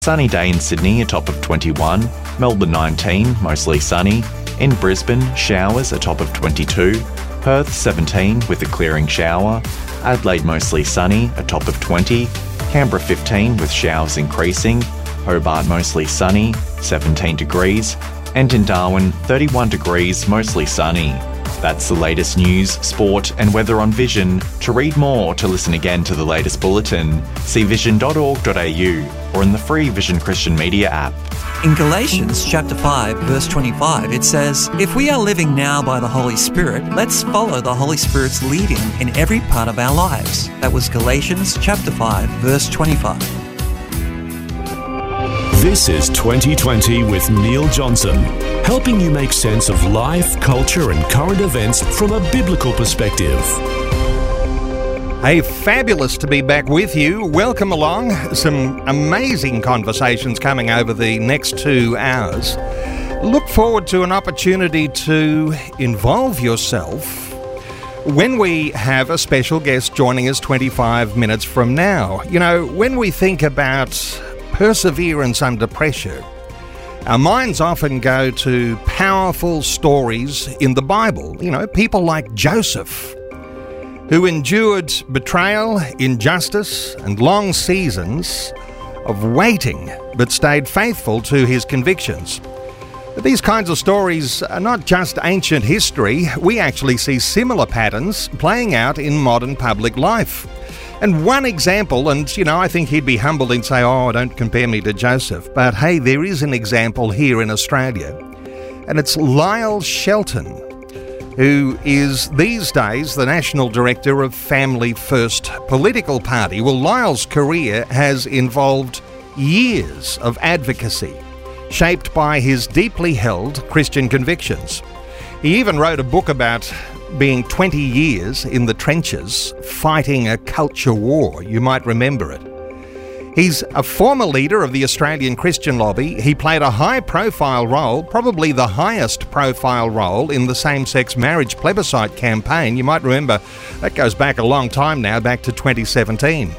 Sunny day in Sydney, a top of 21. Melbourne 19, mostly sunny. In Brisbane, showers, a top of 22. Perth 17 with a clearing shower. Adelaide mostly sunny, a top of 20. Canberra 15 with showers increasing. Hobart mostly sunny, 17 degrees. And in Darwin, 31 degrees, mostly sunny. That's the latest news, sport and weather on Vision. To read more or to listen again to the latest bulletin, see vision.org.au or in the free Vision Christian Media app. In Galatians chapter 5, verse 25, it says, "If we are living now by the Holy Spirit, let's follow the Holy Spirit's leading in every part of our lives." That was Galatians chapter 5, verse 25. This is 2020 with Neil Johnson, helping you make sense of life, culture and current events from a biblical perspective. Hey, fabulous to be back with you. Welcome along. Some amazing conversations coming over the next 2 hours. Look forward to an opportunity to involve yourself when we have a special guest joining us 25 minutes from now. You know, when we think about perseverance under pressure, our minds often go to powerful stories in the Bible. You know, people like Joseph, who endured betrayal, injustice, and long seasons of waiting, but stayed faithful to his convictions. But these kinds of stories are not just ancient history. We actually see similar patterns playing out in modern public life. And one example, and you know, I think he'd be humbled and say, "Oh, don't compare me to Joseph." But hey, there is an example here in Australia, and it's Lyle Shelton, who is these days the National Director of Family First political party. Well, Lyle's career has involved years of advocacy, shaped by his deeply held Christian convictions. He even wrote a book about being 20 years in the trenches fighting a culture war. You might remember it. He's a former leader of the Australian Christian Lobby. He played a high-profile role, probably the highest-profile role, in the same-sex marriage plebiscite campaign. You might remember that goes back a long time now, back to 2017.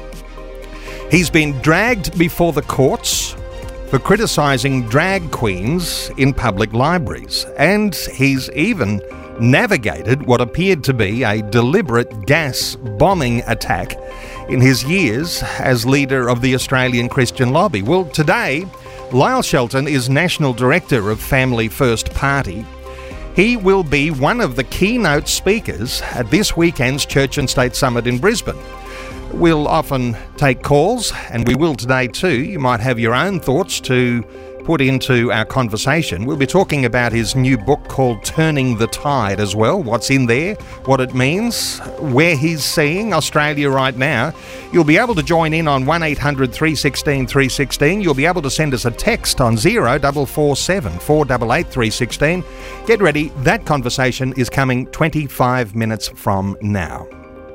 He's been dragged before the courts for criticising drag queens in public libraries, and he's even navigated what appeared to be a deliberate gas bombing attack in his years as leader of the Australian Christian Lobby. Well, today, Lyle Shelton is National Director of Family First Party. He will be one of the keynote speakers at this weekend's Church and State Summit in Brisbane. We'll often take calls, and we will today too. You might have your own thoughts to put into our conversation. We'll be talking about his new book called Turning the Tide as well, what's in there, what it means, where he's seeing Australia right now. You'll be able to join in on 1800 316 316. You'll be able to send us a text on 0447 488 316. Get ready, that conversation is coming 25 minutes from now.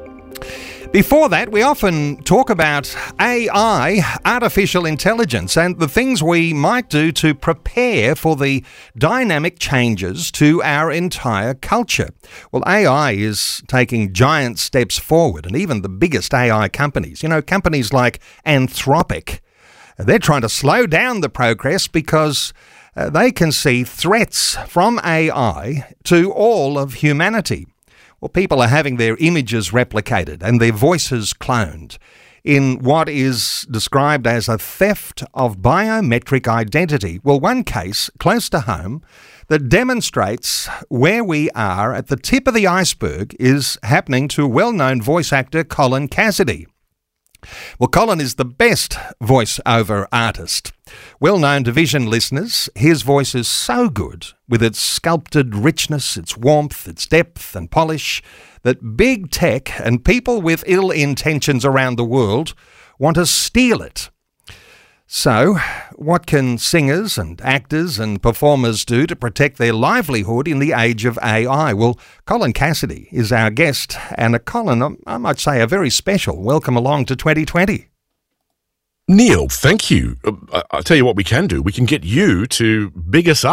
Before that, we often talk about AI, artificial intelligence, and the things we might do to prepare for the dynamic changes to our entire culture. Well, AI is taking giant steps forward, and even the biggest AI companies, you know, companies like Anthropic, they're trying to slow down the progress because they can see threats from AI to all of humanity. Well, people are having their images replicated and their voices cloned in what is described as a theft of biometric identity. Well, one case close to home that demonstrates where we are at the tip of the iceberg is happening to well-known voice actor Colin Cassidy. Well, Colin is the best voice-over artist. Well known to Vision listeners, his voice is so good, with its sculpted richness, its warmth, its depth and polish, that big tech and people with ill intentions around the world want to steal it. So, what can singers and actors and performers do to protect their livelihood in the age of AI? Well, Colin Cassidy is our guest, and a Colin, I might say, a very special welcome along to 2020. Neil, thank you. I'll tell you what we can do. We can get you to big us up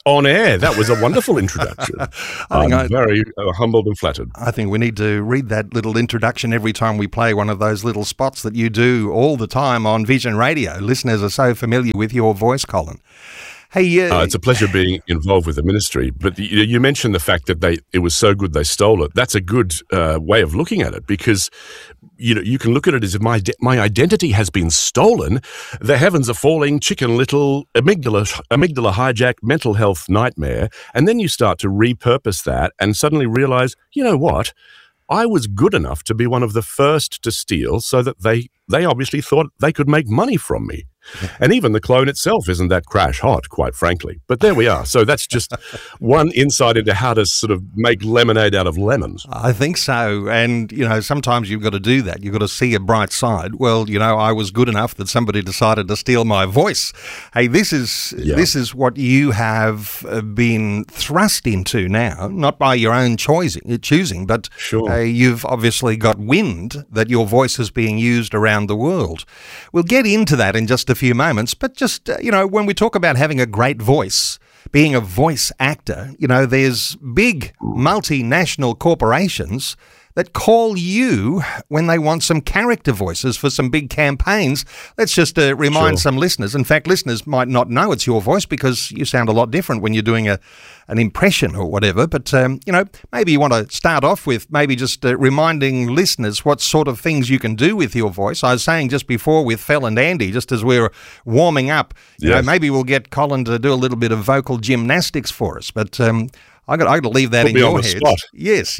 on air. That was a wonderful introduction. I'm very humbled and flattered. I think we need to read that little introduction every time we play one of those little spots that you do all the time on Vision Radio. Listeners are so familiar with your voice, Colin. Hey, it's a pleasure being involved with the ministry. But you mentioned the fact that it was so good they stole it. That's a good way of looking at it, because you can look at it as if my identity has been stolen. The heavens are falling, Chicken Little, amygdala hijack, mental health nightmare, and then you start to repurpose that and suddenly realize, you know what? I was good enough to be one of the first to steal, so that they obviously thought they could make money from me. And even the clone itself isn't that crash hot, quite frankly. But there we are. So that's just one insight into how to sort of make lemonade out of lemons. I think so. And, sometimes you've got to do that. You've got to see a bright side. Well, I was good enough that somebody decided to steal my voice. Hey, this is what you have been thrust into now, not by your own choosing, but sure. You've obviously got wind that your voice is being used around the world. We'll get into that in just a few moments, but just, when we talk about having a great voice, being a voice actor, there's big multinational corporations that call you when they want some character voices for some big campaigns. Let's just remind some listeners. In fact, listeners might not know it's your voice because you sound a lot different when you're doing an impression or whatever. But, maybe you want to start off with maybe just reminding listeners what sort of things you can do with your voice. I was saying just before with Phil and Andy, just as we were warming up, maybe we'll get Colin to do a little bit of vocal gymnastics for us. But I got to leave that in your head. Spot. Yes.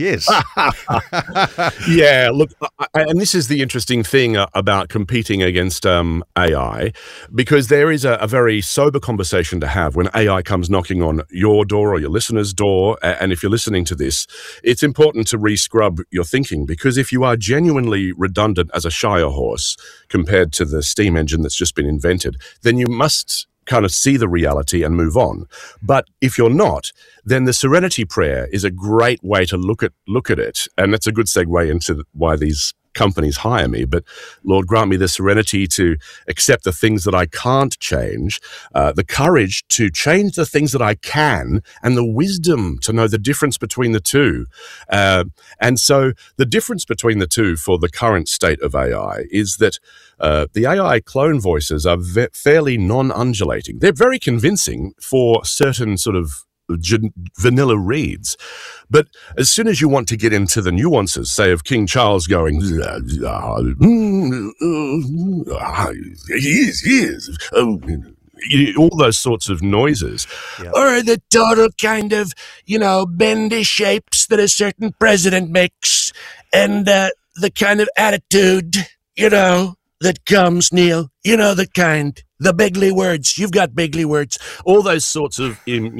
Yeah, look, and this is the interesting thing about competing against AI, because there is a very sober conversation to have when AI comes knocking on your door or your listener's door. And if you're listening to this, it's important to re-scrub your thinking, because if you are genuinely redundant as a Shire horse compared to the steam engine that's just been invented, then you must kind of see the reality and move on. But if you're not, then the Serenity Prayer is a great way to look at it. And that's a good segue into why these companies hire me. But Lord, grant me the serenity to accept the things that I can't change, the courage to change the things that I can, and the wisdom to know the difference between the two. And so the difference between the two for the current state of AI is that the AI clone voices are fairly non-undulating. They're very convincing for certain sort of vanilla reads. But as soon as you want to get into the nuances, say, of King Charles going, he is, all those sorts of noises, or the total kind of, bendy shapes that a certain president makes, and the kind of attitude, that comes, Neil, the kind, the bigly words, you've got bigly words, all those sorts of,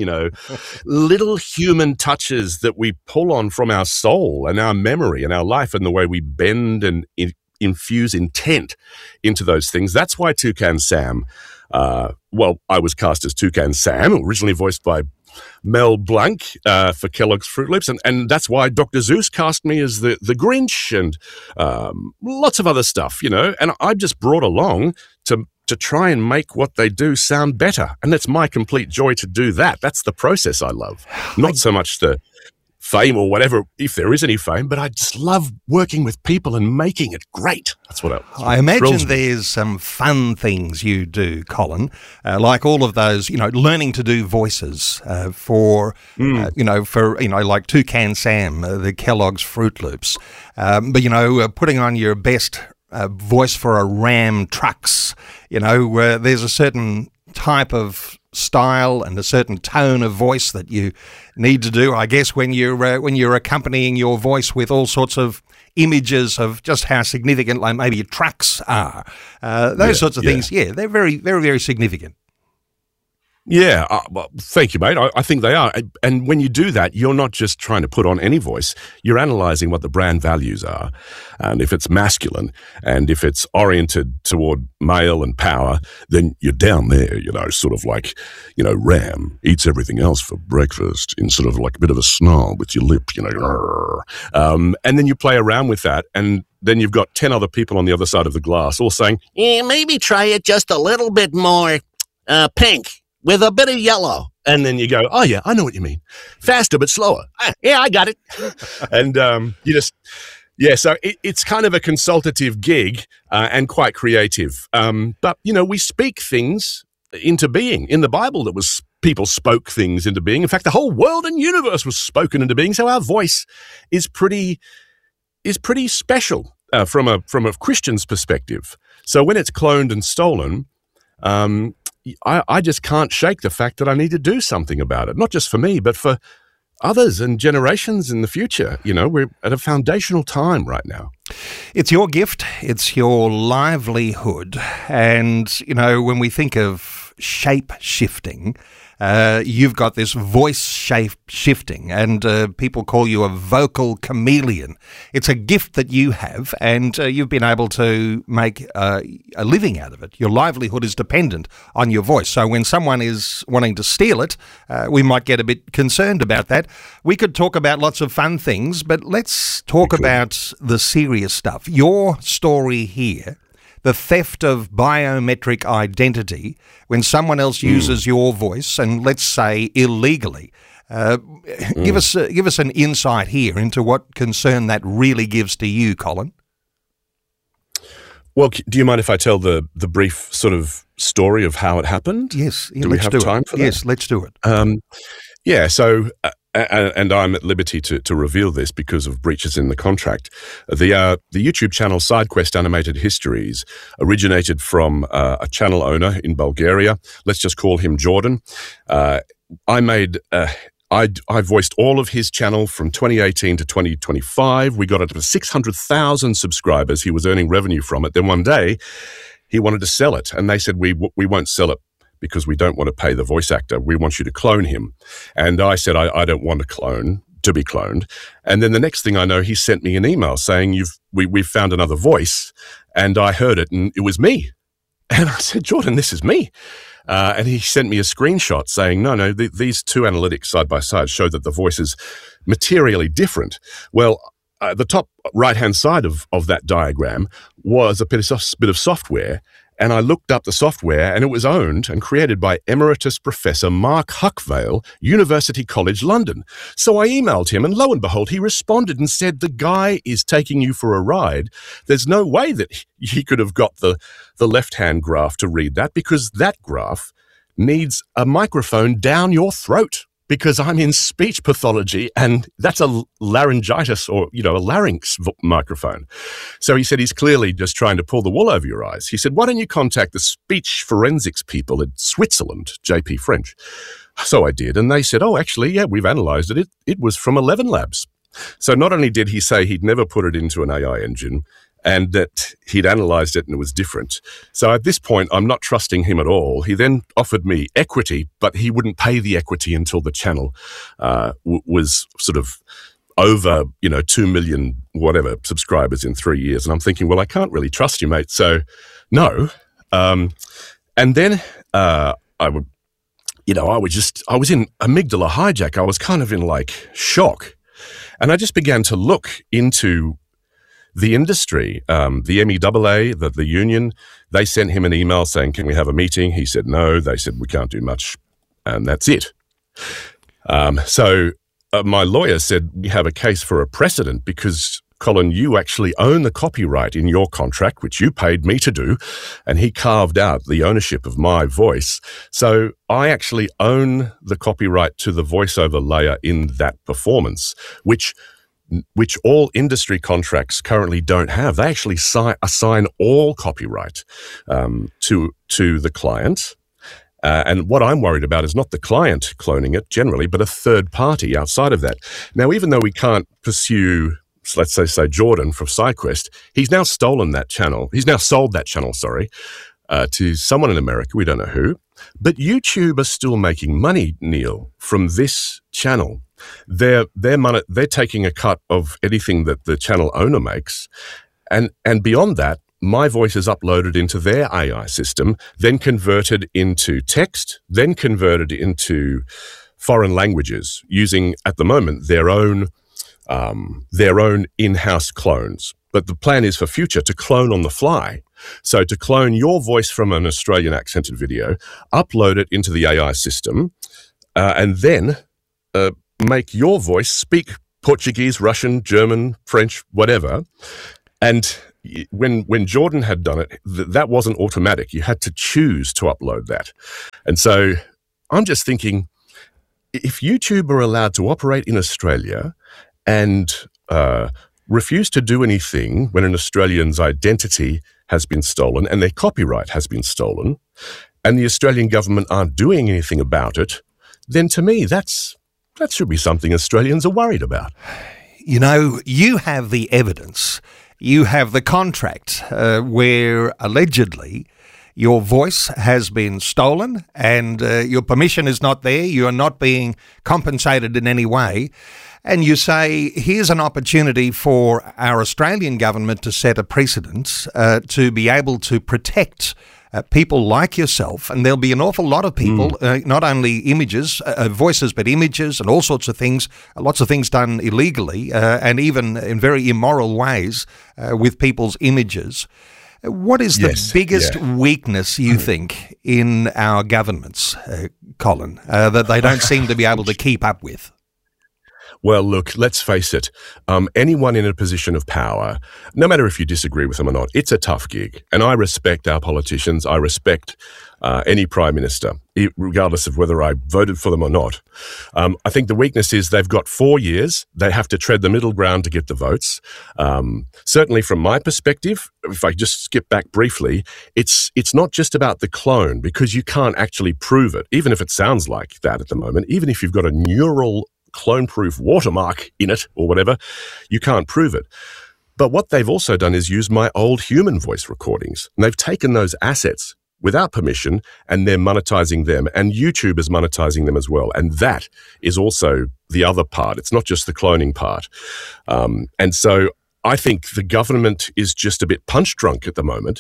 little human touches that we pull on from our soul and our memory and our life, and the way we bend and infuse intent into those things. That's why Toucan Sam, I was cast as Toucan Sam, originally voiced by Mel Blanc for Kellogg's Fruit Loops, and that's why Dr. Zeus cast me as the Grinch, and lots of other stuff, and I'm just brought along to try and make what they do sound better, and it's my complete joy to do that. That's the process I love, not so much the fame or whatever, if there is any fame, but I just love working with people and making it great. That's what I imagine there's some fun things you do, Colin, like all of those, learning to do voices for like Toucan Sam, the Kellogg's Fruit Loops, but putting on your best voice for a Ram Trucks, there's a certain type of style and a certain tone of voice that you need to do, I guess, when you're accompanying your voice with all sorts of images of just how significant, like maybe your trucks are. Those sorts of things, they're very, very, very significant. Yeah, well, thank you, mate. I think they are. And when you do that, you're not just trying to put on any voice. You're analysing what the brand values are. And if it's masculine, and if it's oriented toward male and power, then you're down there, sort of like, Ram eats everything else for breakfast in sort of like a bit of a snarl with your lip, and then you play around with that, and then you've got 10 other people on the other side of the glass all saying, maybe try it just a little bit more pink, with a bit of yellow, And then you go, oh, yeah, I know what you mean. Faster but slower. Yeah, I got it. And so it's kind of a consultative gig and quite creative. But, we speak things into being. In the Bible, people spoke things into being. In fact, the whole world and universe was spoken into being. So our voice is pretty special from a Christian's perspective. So when it's cloned and stolen, I just can't shake the fact that I need to do something about it, not just for me, but for others and generations in the future. We're at a foundational time right now. It's your gift. It's your livelihood. And, when we think of shape shifting, you've got this voice shape shifting, and people call you a vocal chameleon. It's a gift that you have, and you've been able to make a living out of it. Your livelihood is dependent on your voice. So when someone is wanting to steal it, we might get a bit concerned about that. We could talk about lots of fun things, but let's talk about the serious stuff. Your story here, the theft of biometric identity when someone else uses your voice, and let's say illegally. Give us an insight here into what concern that really gives to you, Colin. Well, do you mind if I tell the brief sort of story of how it happened? Yes. Do we have time for that? Yes, let's do it. So, and I'm at liberty to reveal this because of breaches in the contract. The YouTube channel SideQuest Animated Histories originated from a channel owner in Bulgaria. Let's just call him Jordan. I voiced all of his channel from 2018 to 2025. We got up to 600,000 subscribers. He was earning revenue from it. Then one day, he wanted to sell it, and they said, we won't sell it because we don't want to pay the voice actor. We want you to clone him. And I said, I don't want to be cloned. And then the next thing I know, he sent me an email saying, we've found another voice. And I heard it, and it was me. And I said, Jordan, this is me. And he sent me a screenshot saying, no, these two analytics side by side show that the voice is materially different. Well, the top right-hand side of that diagram was a bit of software. And I looked up the software, and it was owned and created by Emeritus Professor Mark Huckvale, University College London. So I emailed him, and lo and behold, he responded and said, the guy is taking you for a ride. There's no way that he could have got the left-hand graph to read that, because that graph needs a microphone down your throat, because I'm in speech pathology, and that's a laryngitis or, a larynx microphone. So he said he's clearly just trying to pull the wool over your eyes. He said, why don't you contact the speech forensics people in Switzerland, JP French? So I did, and they said, oh, actually, yeah, we've analysed it. It was from 11 Labs. So not only did he say he'd never put it into an AI engine, and that he'd analysed it and it was different. So at this point, I'm not trusting him at all. He then offered me equity, but he wouldn't pay the equity until the channel was sort of over, 2 million whatever subscribers in 3 years. And I'm thinking, well, I can't really trust you, mate. So no. And then I was in amygdala hijack. I was kind of in like shock. And I just began to look into the industry, the MEAA, the union. They sent him an email saying, can we have a meeting? He said no. They said, we can't do much. And that's it. So my lawyer said, we have a case for a precedent because, Colin, you actually own the copyright in your contract, which you paid me to do, and he carved out the ownership of my voice. So I actually own the copyright to the voiceover layer in that performance, which all industry contracts currently don't have. They actually assign all copyright to the client. And what I'm worried about is not the client cloning it generally, but a third party outside of that. Now, even though we can't pursue, let's say Jordan from SideQuest, he's now stolen that channel. He's now sold that channel, to someone in America. We don't know who. But YouTube are still making money, Neil, from this channel. They're taking a cut of anything that the channel owner makes. And beyond that, my voice is uploaded into their AI system, then converted into text, then converted into foreign languages using, at the moment, their own in-house clones. But the plan is for future to clone on the fly. So to clone your voice from an Australian accented video, upload it into the AI system, and then make your voice speak Portuguese, Russian, German, French, whatever. And when Jordan had done it, that wasn't automatic. You had to choose to upload that. And so I'm just thinking, if YouTube are allowed to operate in Australia and refuse to do anything when an Australian's identity has been stolen and their copyright has been stolen, and the Australian government aren't doing anything about it, then to me, that should be something Australians are worried about. You know, you have the evidence. You have the contract where allegedly your voice has been stolen and your permission is not there. You are not being compensated in any way. And you say, here's an opportunity for our Australian government to set a precedent to be able to protect people like yourself, and there'll be an awful lot of people, not only images, voices, but images and all sorts of things, lots of things done illegally and even in very immoral ways with people's images. What is the biggest weakness, you think, in our governments, Colin, that they don't seem to be able to keep up with? Well, look, let's face it. Anyone in a position of power, no matter if you disagree with them or not, it's a tough gig. And I respect our politicians. I respect any prime minister, regardless of whether I voted for them or not. I think the weakness is they've got 4 years. They have to tread the middle ground to get the votes. Certainly from my perspective, if I just skip back briefly, it's not just about the clone, because you can't actually prove it, even if it sounds like that at the moment. Even if you've got a neural clone-proof watermark in it or whatever, you can't prove it. But what they've also done is use my old human voice recordings. And they've taken those assets without permission and they're monetizing them, and YouTube is monetizing them as well. And that is also the other part. It's not just the cloning part. And so I think the government is just a bit punch drunk at the moment.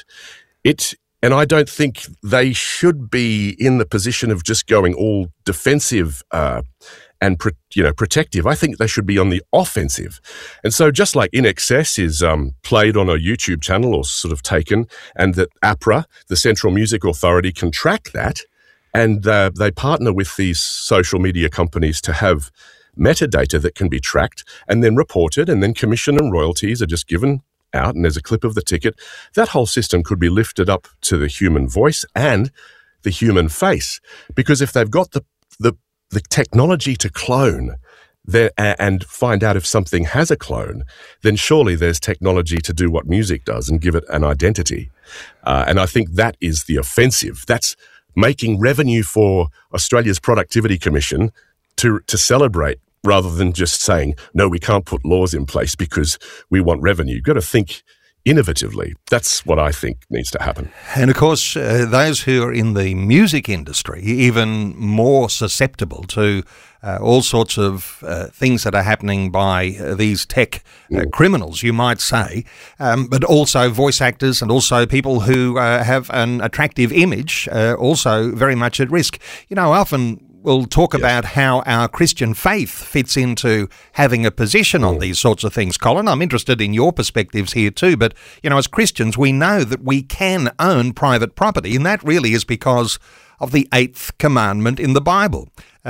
And I don't think they should be in the position of just going all defensive and protective. I think they should be on the offensive. And so just like In Excess is played on a YouTube channel or sort of taken, and that APRA, the Central Music Authority, can track that, and they partner with these social media companies to have metadata that can be tracked and then reported, and then commission and royalties are just given out, and there's a clip of the ticket. That whole system could be lifted up to the human voice and the human face, because if they've got the technology to clone and find out if something has a clone, then surely there's technology to do what music does and give it an identity. And I think that is the offensive. That's making revenue for Australia's Productivity Commission to celebrate, rather than just saying, no, we can't put laws in place because we want revenue. You've got to think innovatively. That's what I think needs to happen. And of course, those who are in the music industry, even more susceptible to all sorts of things that are happening by these tech criminals, you might say, but also voice actors and also people who have an attractive image, also very much at risk. You know, often we'll talk about how our Christian faith fits into having a position on these sorts of things. Colin, I'm interested in your perspectives here too, but, you know, as Christians, we know that we can own private property, and that really is because of the 8th commandment in the Bible.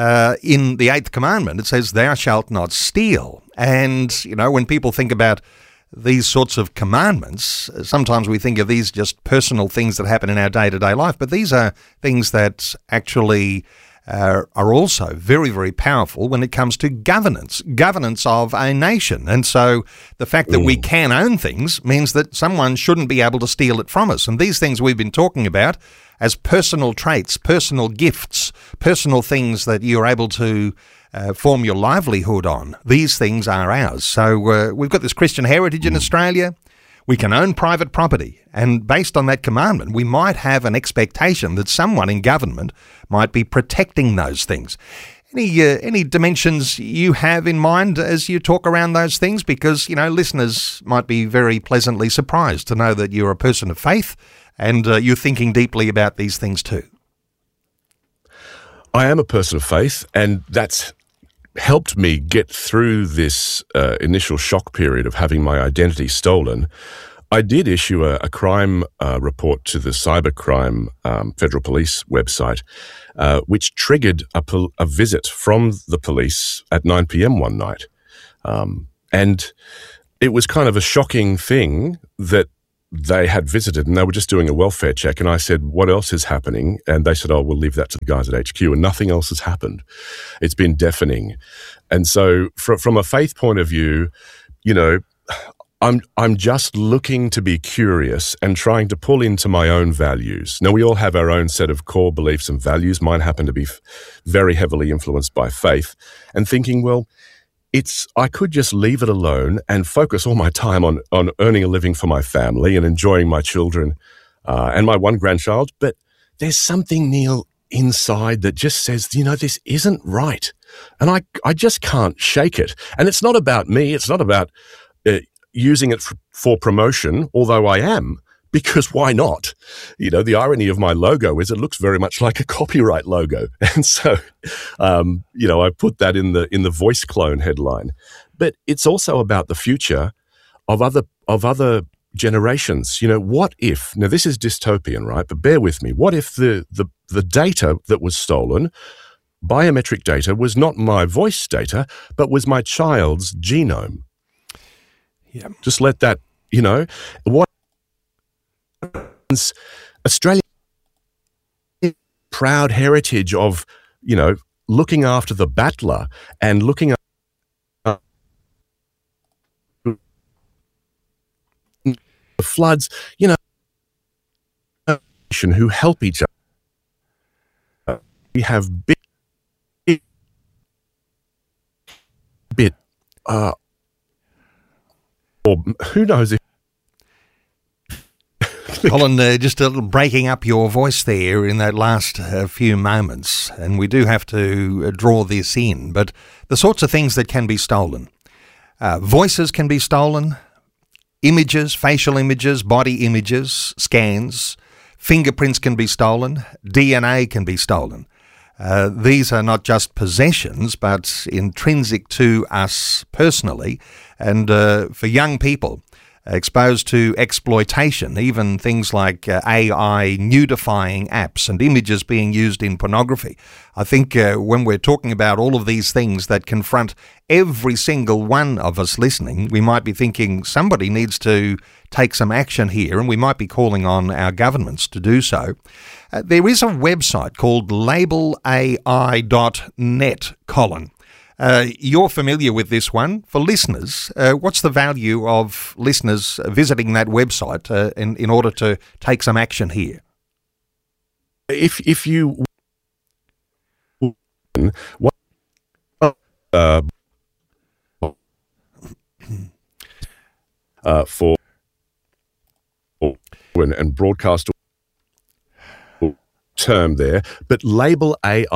In the 8th commandment, it says, thou shalt not steal. And, you know, when people think about these sorts of commandments, sometimes we think of these just personal things that happen in our day-to-day life, but these are things that actually are also very, very powerful when it comes to governance of a nation. And so the fact that we can own things means that someone shouldn't be able to steal it from us. And these things we've been talking about as personal traits, personal gifts, personal things that you're able to form your livelihood on, these things are ours. So we've got this Christian heritage in Australia. We can own private property, and based on that commandment, we might have an expectation that someone in government might be protecting those things. Any dimensions you have in mind as you talk around those things? Because, you know, listeners might be very pleasantly surprised to know that you're a person of faith and you're thinking deeply about these things too. I am a person of faith, and that's helped me get through this initial shock period of having my identity stolen. I did issue a crime report to the cybercrime federal police website, which triggered a visit from the police at 9 p.m. one night. And it was kind of a shocking thing that they had visited and they were just doing a welfare check. And I said, what else is happening? And they said, oh, we'll leave that to the guys at HQ. And nothing else has happened. It's been deafening. And so from a faith point of view, I'm just looking to be curious and trying to pull into my own values. Now, we all have our own set of core beliefs and values. Mine happen to be very heavily influenced by faith, and thinking, well, I could just leave it alone and focus all my time on earning a living for my family and enjoying my children and my one grandchild. But there's something, Neil, inside that just says, this isn't right. And I just can't shake it. And it's not about me. It's not about using it for promotion, although I am, because why not? The irony of my logo is it looks very much like a copyright logo. And so, I put that in the voice clone headline. But it's also about the future of other generations. What if, now this is dystopian, right? But bear with me. What if the data that was stolen, biometric data, was not my voice data, but was my child's genome? Yeah. Just let that, what Australia proud heritage of, looking after the battler and looking after the floods, who help each other. We have or who knows if Colin, just a little breaking up your voice there in that last few moments, and we do have to draw this in, but the sorts of things that can be stolen. Voices can be stolen, images, facial images, body images, scans, fingerprints can be stolen, DNA can be stolen. These are not just possessions, but intrinsic to us personally, and for young people exposed to exploitation, even things like AI nudifying apps and images being used in pornography. I think when we're talking about all of these things that confront every single one of us listening, we might be thinking somebody needs to take some action here, and we might be calling on our governments to do so. There is a website called labelalai.net, Colin. You're familiar with this one. For listeners, what's the value of listeners visiting that website in order to take some action here? If you for and broadcast term there, but label AI.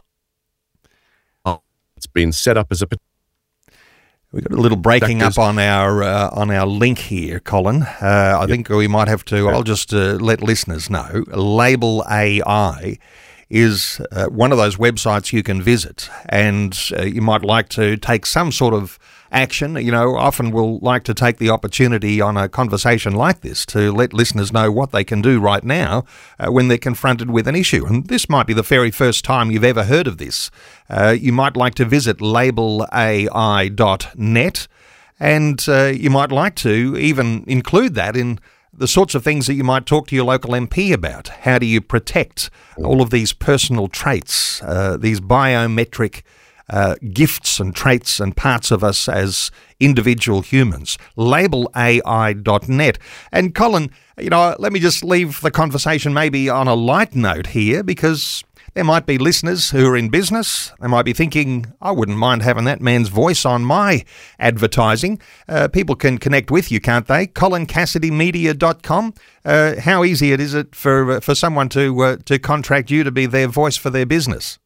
It's been set up as a. We've got a little breaking up on our link here, Colin. I think we might have to. I'll just let listeners know. Label AI is one of those websites you can visit, and you might like to take some sort of action. Often we'll like to take the opportunity on a conversation like this to let listeners know what they can do right now when they're confronted with an issue. And this might be the very first time you've ever heard of this. You might like to visit labelalai.net, and you might like to even include that in the sorts of things that you might talk to your local MP about. How do you protect all of these personal traits, these biometric gifts and traits and parts of us as individual humans? Labelalai.net. And Colin, let me just leave the conversation maybe on a light note here, because there might be listeners who are in business. They might be thinking, I wouldn't mind having that man's voice on my advertising. People can connect with you, can't they? ColinCassidyMedia.com. How easy is it for someone to contract you to be their voice for their business?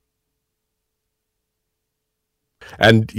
And,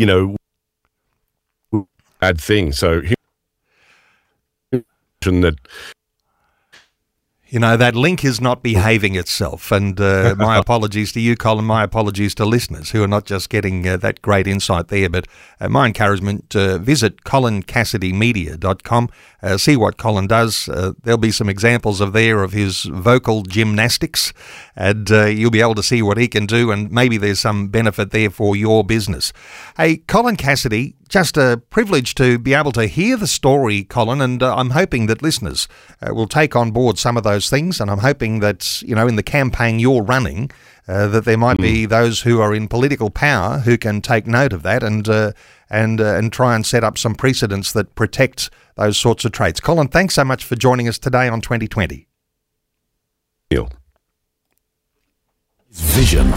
bad thing. So that You know, that link is not behaving itself. And my apologies to you, Colin, my apologies to listeners who are not just getting that great insight there. But my encouragement, visit ColinCassidyMedia.com, see what Colin does. There'll be some examples of his vocal gymnastics, and you'll be able to see what he can do, and maybe there's some benefit there for your business. Hey, Colin Cassidy, just a privilege to be able to hear the story, Colin, and I'm hoping that listeners will take on board some of those things, and I'm hoping that, you know, in the campaign you're running, that there might be those who are in political power who can take note of that and try and set up some precedents that protect those sorts of traits. Colin, thanks so much for joining us today on 2020. Vision